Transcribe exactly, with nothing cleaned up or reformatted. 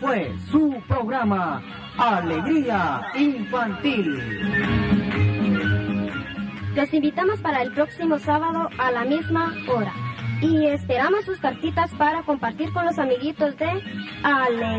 fue su programa Alegría Infantil. Los invitamos para el próximo sábado a la misma hora. Y esperamos sus cartitas para compartir con los amiguitos de Alegría.